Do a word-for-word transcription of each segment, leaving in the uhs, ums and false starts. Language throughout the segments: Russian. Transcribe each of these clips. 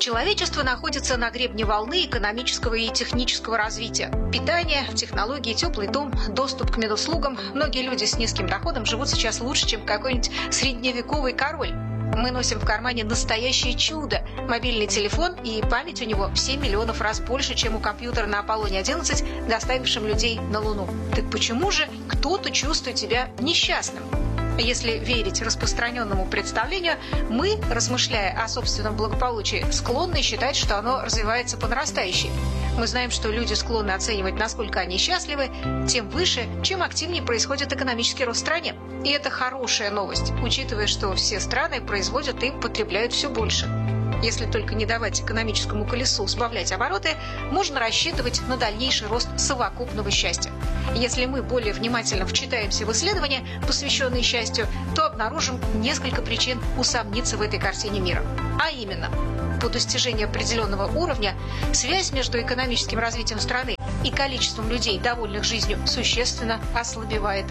Человечество находится на гребне волны экономического и технического развития. Питание, технологии, теплый дом, доступ к медуслугам. Многие люди с низким доходом живут сейчас лучше, чем какой-нибудь средневековый король. Мы носим в кармане настоящее чудо – мобильный телефон, и память у него в семь миллионов раз больше, чем у компьютера на Аполлоне одиннадцать, доставившем людей на Луну. Так почему же кто-то чувствует себя несчастным? Если верить распространенному представлению, мы, размышляя о собственном благополучии, склонны считать, что оно развивается по нарастающей. Мы знаем, что люди склонны оценивать, насколько они счастливы, тем выше, чем активнее происходит экономический рост в стране. И это хорошая новость, учитывая, что все страны производят и потребляют все больше. Если только не давать экономическому колесу сбавлять обороты, можно рассчитывать на дальнейший рост совокупного счастья. Если мы более внимательно вчитаемся в исследования, посвященные счастью, то обнаружим несколько причин усомниться в этой картине мира. А именно, по достижении определенного уровня связь между экономическим развитием страны и количеством людей, довольных жизнью, существенно ослабевает.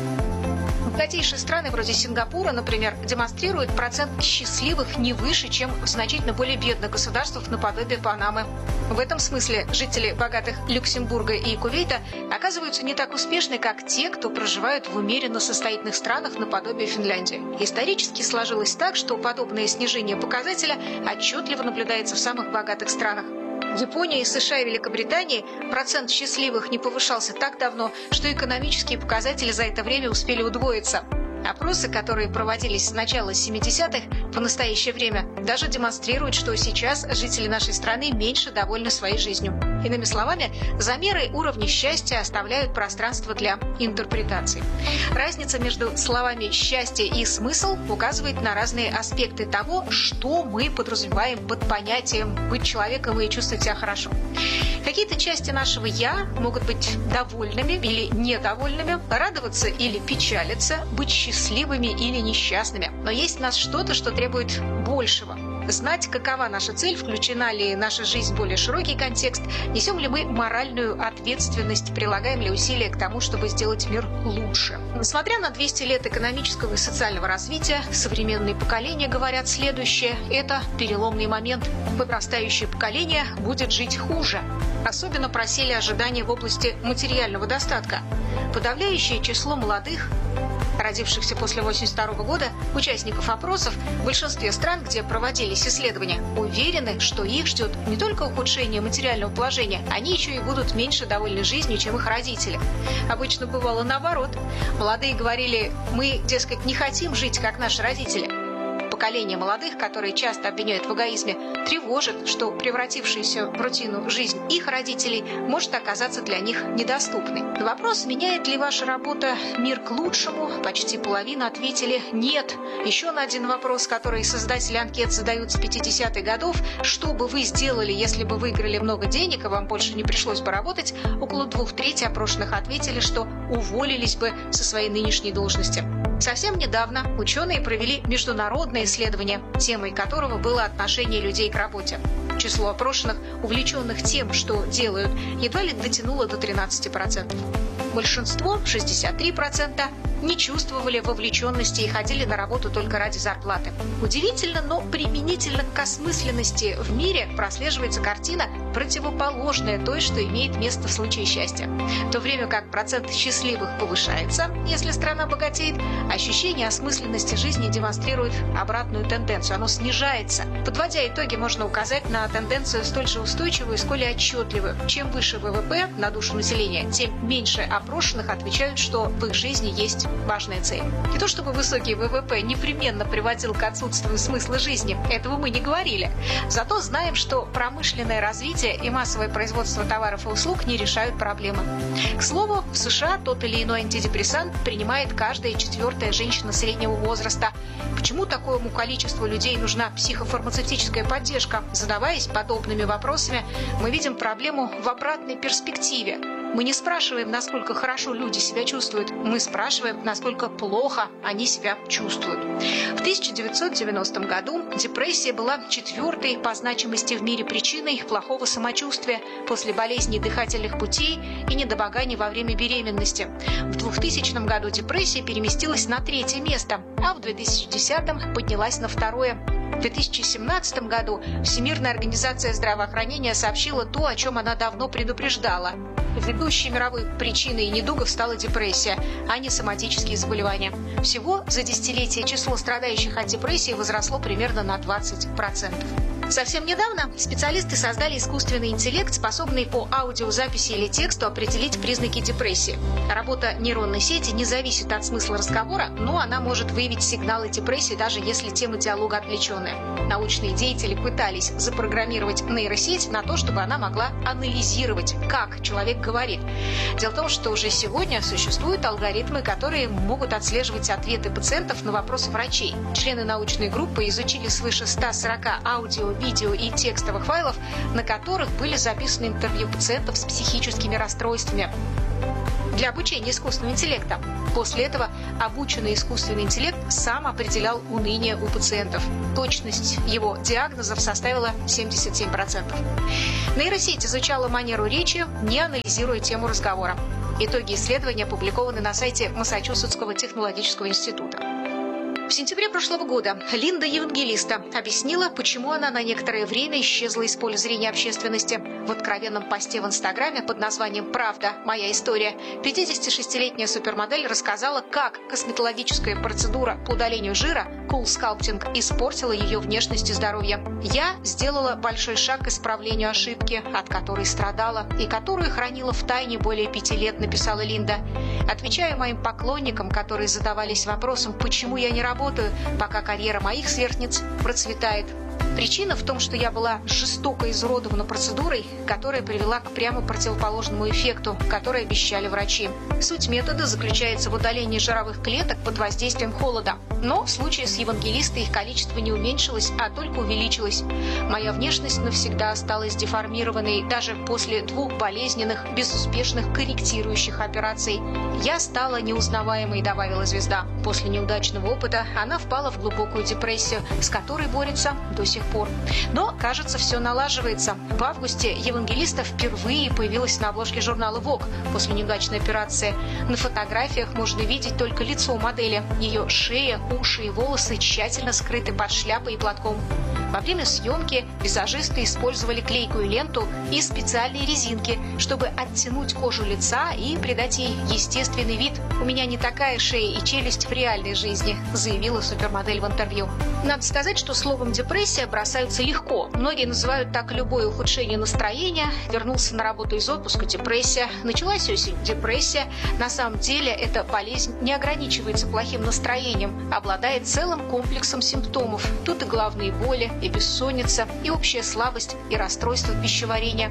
Богатейшие страны вроде Сингапура, например, демонстрируют процент счастливых не выше, чем в значительно более бедных государствах наподобие Панамы. В этом смысле жители богатых Люксембурга и Кувейта оказываются не так успешны, как те, кто проживают в умеренно состоятельных странах наподобие Финляндии. Исторически сложилось так, что подобное снижение показателя отчетливо наблюдается в самых богатых странах. В Японии, США и Великобритании процент счастливых не повышался так давно, что экономические показатели за это время успели удвоиться. Опросы, которые проводились с начала семидесятых по настоящее время, даже демонстрируют, что сейчас жители нашей страны меньше довольны своей жизнью. Иными словами, замеры уровня счастья оставляют пространство для интерпретаций. Разница между словами «счастье» и «смысл» указывает на разные аспекты того, что мы подразумеваем под понятием «быть человеком и чувствовать себя хорошо». Какие-то части нашего «я» могут быть довольными или недовольными, радоваться или печалиться, быть счастливыми или несчастными. Но есть в нас что-то, что требует большего. Знать, какова наша цель, включена ли наша жизнь в более широкий контекст, несем ли мы моральную ответственность, прилагаем ли усилия к тому, чтобы сделать мир лучше. Несмотря на двести лет экономического и социального развития, современные поколения говорят следующее – это переломный момент. Подрастающее поколение будет жить хуже. Особенно просели ожидания в области материального достатка. Подавляющее число молодых, родившихся после восемьдесят второго года, участников опросов в большинстве стран, где проводились исследования, уверены, что их ждет не только ухудшение материального положения, они еще и будут меньше довольны жизнью, чем их родители. Обычно бывало наоборот. Молодые говорили: мы, дескать, не хотим жить, как наши родители. Поколение молодых, которые часто обвиняют в эгоизме, тревожит, что превратившаяся в рутину жизнь их родителей может оказаться для них недоступной. На вопрос, меняет ли ваша работа мир к лучшему, почти половина ответили «нет». Еще на один вопрос, который создатели анкет задают с пятидесятых годов, что бы вы сделали, если бы выиграли много денег, и вам больше не пришлось бы работать, около двух трети опрошенных ответили, что уволились бы со своей нынешней должности. Совсем недавно ученые провели международное исследование, темой которого было отношение людей к работе. Число опрошенных, увлеченных тем, что делают, едва ли дотянуло до тринадцати процентов. Большинство, шестьдесят три процента, не чувствовали вовлеченности и ходили на работу только ради зарплаты. Удивительно, но применительно к осмысленности в мире прослеживается картина, противоположная той, что имеет место в случае счастья. В то время как процент счастливых повышается, если страна богатеет, ощущение осмысленности жизни демонстрирует обратную тенденцию. Оно снижается. Подводя итоги, можно указать на тенденцию столь же устойчивую, сколь и отчетливую. Чем выше вэ вэ пэ на душу населения, тем меньше опрошенных отвечают, что в их жизни есть важная цель. Не то чтобы высокий вэ вэ пэ непременно приводил к отсутствию смысла жизни, этого мы не говорили. Зато знаем, что промышленное развитие и массовое производство товаров и услуг не решают проблемы. К слову, в США тот или иной антидепрессант принимает каждая четвертая женщина среднего возраста. Почему такому количеству людей нужна психофармацевтическая поддержка? Задаваясь подобными вопросами, мы видим проблему в обратной перспективе. Мы не спрашиваем, насколько хорошо люди себя чувствуют, мы спрашиваем, насколько плохо они себя чувствуют. В тысяча девятьсот девяностом году депрессия была четвертой по значимости в мире причиной плохого самочувствия после болезней дыхательных путей и недомоганий во время беременности. В двухтысячном году депрессия переместилась на третье место, а в две тысячи десятом поднялась на второе. В две тысячи семнадцатом году Всемирная организация здравоохранения сообщила то, о чем она давно предупреждала. Ведущей мировой причиной недугов стала депрессия, а не соматические заболевания. Всего за десятилетие число страдающих от депрессии возросло примерно на двадцать процентов. Совсем недавно специалисты создали искусственный интеллект, способный по аудиозаписи или тексту определить признаки депрессии. Работа нейронной сети не зависит от смысла разговора, но она может выявить сигналы депрессии, даже если тема диалога отвлеченная. Научные деятели пытались запрограммировать нейросеть на то, чтобы она могла анализировать, как человек говорит. Дело в том, что уже сегодня существуют алгоритмы, которые могут отслеживать ответы пациентов на вопросы врачей. Члены научной группы изучили свыше ста сорока аудио, видео и текстовых файлов, на которых были записаны интервью пациентов с психическими расстройствами для обучения искусственного интеллекта. После этого обученный искусственный интеллект сам определял уныние у пациентов. Точность его диагнозов составила семьдесят семь процентов. Нейросеть изучала манеру речи, не анализируя тему разговора. Итоги исследования опубликованы на сайте Массачусетского технологического института. В сентябре прошлого года Линда Евангелиста объяснила, почему она на некоторое время исчезла из поля зрения общественности. В откровенном посте в Инстаграме под названием «Правда. Моя история» пятидесятишестилетняя супермодель рассказала, как косметологическая процедура по удалению жира Cool Sculpting испортила ее внешность и здоровье. «Я сделала большой шаг к исправлению ошибки, от которой страдала и которую хранила в тайне более пяти лет», написала Линда. «Отвечаю моим поклонникам, которые задавались вопросом, почему я не работаю, работаю, пока карьера моих сверстниц процветает. Причина в том, что я была жестоко изуродована процедурой, которая привела к прямо противоположному эффекту, который обещали врачи. Суть метода заключается в удалении жировых клеток под воздействием холода. Но в случае с Евангелистой их количество не уменьшилось, а только увеличилось. Моя внешность навсегда осталась деформированной даже после двух болезненных, безуспешных корректирующих операций. Я стала неузнаваемой», — добавила звезда. После неудачного опыта она впала в глубокую депрессию, с которой борется до сих пор. Но, кажется, все налаживается. В августе Евангелиста впервые появилась на обложке журнала Vogue после неудачной операции. На фотографиях можно видеть только лицо модели. Ее шея, уши и волосы тщательно скрыты под шляпой и платком. Во время съемки визажисты использовали клейкую ленту и специальные резинки, чтобы оттянуть кожу лица и придать ей естественный вид. «У меня не такая шея и челюсть в реальной жизни», — заявила супермодель в интервью. Надо сказать, что словом «депрессия» бросаются легко. Многие называют так любое ухудшение настроения. Вернулся на работу из отпуска — депрессия. Началась осень — депрессия. На самом деле эта болезнь не ограничивается плохим настроением, обладает целым комплексом симптомов. Тут и головные боли, и бессонница, и общая слабость, и расстройство пищеварения.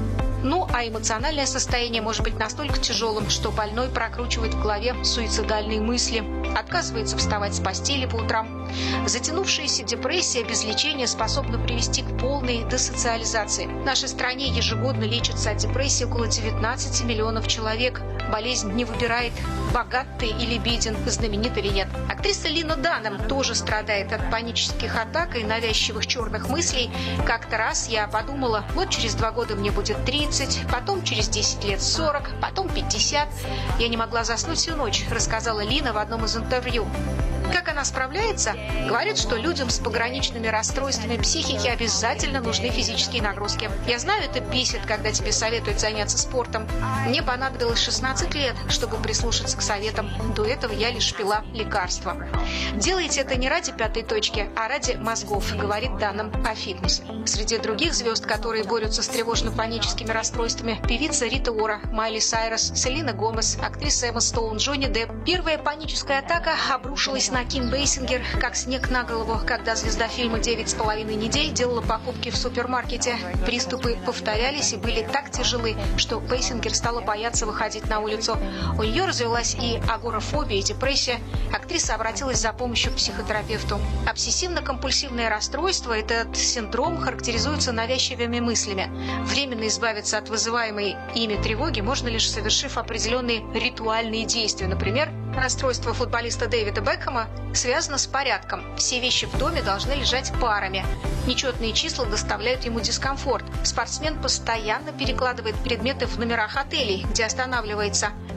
Ну, а эмоциональное состояние может быть настолько тяжелым, что больной прокручивает в голове суицидальные мысли, отказывается вставать с постели по утрам. Затянувшаяся депрессия без лечения способна привести к полной десоциализации. В нашей стране ежегодно лечатся от депрессии около девятнадцати миллионов человек. Болезнь не выбирает, богат ты или беден, знаменит или нет. Актриса Лина Данем тоже страдает от панических атак и навязчивых черных мыслей. Как-то раз я подумала, вот через два года мне будет тридцать, потом через десять лет сорок, потом пятьдесят. Я не могла заснуть всю ночь, рассказала Лина в одном из интервью. Как она справляется? Говорит, что людям с пограничными расстройствами психики обязательно нужны физические нагрузки. Я знаю, это бесит, когда тебе советуют заняться спортом. Мне понадобилось шестнадцать лет, чтобы прислушаться к советам. До этого я лишь пила лекарства. Делайте это не ради пятой точки, а ради мозгов, говорит Данем о фитнесе. Среди других звезд, которые борются с тревожно-паническими расстройствами, певица Рита Ора, Майли Сайрус, Селена Гомес, актриса Эмма Стоун, Джонни Депп. Первая паническая атака обрушилась на Ким Бейсингер, как снег на голову, когда звезда фильма «Девять с половиной недель» делала покупки в супермаркете. Приступы повторялись и были так тяжелы, что Бейсингер стала бояться выходить на улицу. У нее развелась и агорафобия, и депрессия. Актриса обратилась за помощью к психотерапевту. Обсессивно-компульсивное расстройство, этот синдром, характеризуется навязчивыми мыслями. Временно избавиться от вызываемой ими тревоги можно лишь совершив определенные ритуальные действия. Например, расстройство футболиста Дэвида Бекхэма связано с порядком. Все вещи в доме должны лежать парами. Нечетные числа доставляют ему дискомфорт. Спортсмен постоянно перекладывает предметы в номерах отелей, где останавливается.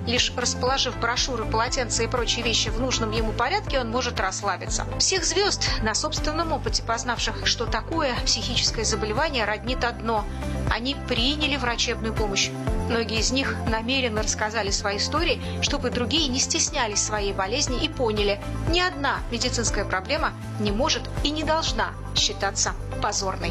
Лишь расположив брошюры, полотенца и прочие вещи в нужном ему порядке, он может расслабиться. Всех звезд, на собственном опыте познавших, что такое психическое заболевание, роднит одно – они приняли врачебную помощь. Многие из них намеренно рассказали свои истории, чтобы другие не стеснялись своей болезни и поняли – ни одна медицинская проблема не может и не должна считаться позорной.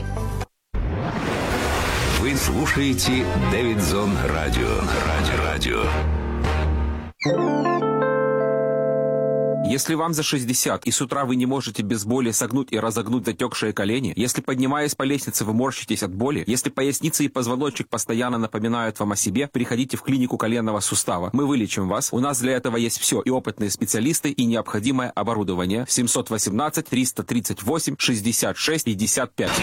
Вы слушаете Дэвидсон Радио. Радио. Радио. Если вам за шестьдесят и с утра вы не можете без боли согнуть и разогнуть затекшие колени, если, поднимаясь по лестнице, вы морщитесь от боли, если поясница и позвоночник постоянно напоминают вам о себе, приходите в клинику коленного сустава. Мы вылечим вас. У нас для этого есть все: и опытные специалисты, и необходимое оборудование. семь один восемь три три восемь шестьдесят шесть пятьдесят пять.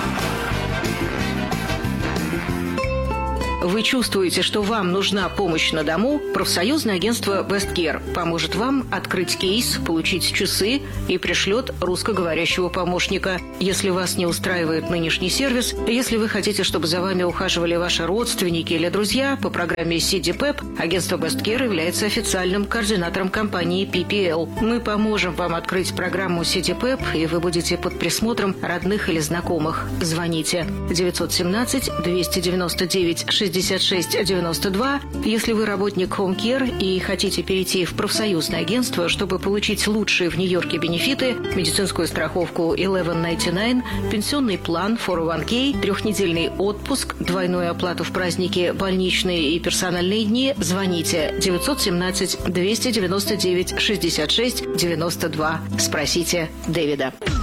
Вы чувствуете, что вам нужна помощь на дому? Профсоюзное агентство Best Care поможет вам открыть кейс, получить часы и пришлет русскоговорящего помощника. Если вас не устраивает нынешний сервис, если вы хотите, чтобы за вами ухаживали ваши родственники или друзья, по программе си ди пэп агентство Best Care является официальным координатором компании пи пи эл. Мы поможем вам открыть программу си ди пэп, и вы будете под присмотром родных или знакомых. Звоните девять один семь два девять девять шестьдесят шесть девяносто два. Если вы работник Home Care и хотите перейти в профсоюзное агентство, чтобы получить лучшие в Нью-Йорке бенефиты, медицинскую страховку eleven ninety-nine, пенсионный план фор о ван кей, трехнедельный отпуск, двойную оплату в праздники, больничные и персональные дни, звоните девять один семь два девять девять шестьдесят шесть девяносто два. Спросите Дэвида.